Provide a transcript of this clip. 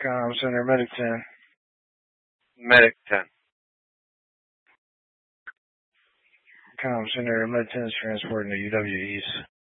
Com Center, Medic 10. Medic 10. Com Center, Med 10 is transporting to UW East.